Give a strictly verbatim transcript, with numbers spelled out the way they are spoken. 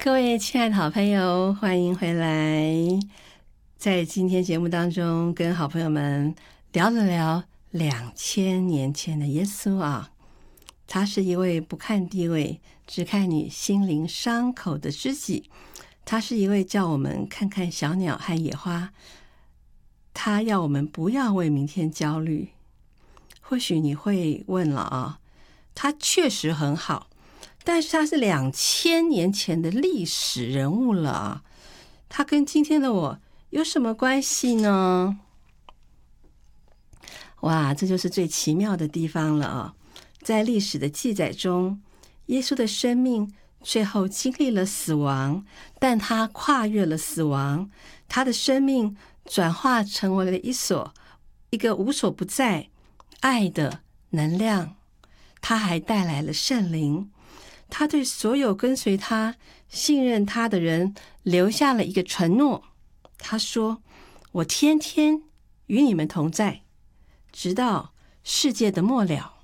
各位亲爱的好朋友，欢迎回来。在今天节目当中，跟好朋友们聊了聊两千年前的耶稣啊，他是一位不看地位，只看你心灵伤口的知己。他是一位叫我们看看小鸟和野花，他要我们不要为明天焦虑。或许你会问了啊，他确实很好，但是他是两千年前的历史人物了啊，他跟今天的我有什么关系呢？哇，这就是最奇妙的地方了啊！在历史的记载中，耶稣的生命最后经历了死亡，但他跨越了死亡，他的生命转化成为了一所一个无所不在爱的能量。他还带来了圣灵，他对所有跟随他信任他的人留下了一个承诺，他说，我天天与你们同在，直到世界的末了。